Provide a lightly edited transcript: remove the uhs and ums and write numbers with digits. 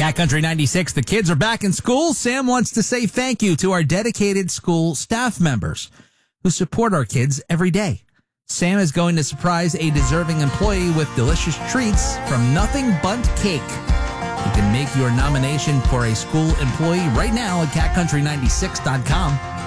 Cat Country 96, the kids are back in school. Sam wants to say thank you to our dedicated school staff members who support our kids every day. Sam is going to surprise a deserving employee with delicious treats from Nothing Bundt Cake. You can make your nomination for a school employee right now at catcountry96.com.